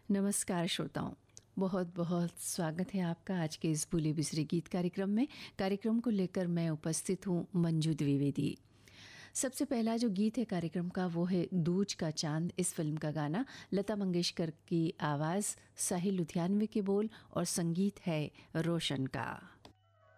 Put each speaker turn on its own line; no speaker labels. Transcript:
नमस्कार श्रोताओं, बहुत बहुत स्वागत है आपका आज के इस भूले बिसरे गीत कार्यक्रम में। कार्यक्रम को लेकर मैं उपस्थित हूँ मंजू द्विवेदी। सबसे पहला जो गीत है कार्यक्रम का वो है दूज का चांद। इस फिल्म का गाना लता मंगेशकर की आवाज़, साहिल लुधियानवी के बोल और संगीत है रोशन का।